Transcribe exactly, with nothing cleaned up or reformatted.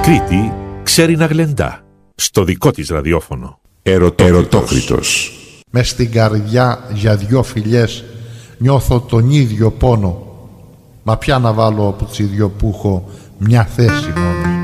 Κρήτη ξέρει να γλεντά. Στο δικό της ραδιόφωνο. Ερωτόκριτος. Μες στην καρδιά για δυο φιλιές νιώθω τον ίδιο πόνο. Μα πια να βάλω από τις δυο που έχω μια θέση μόνο.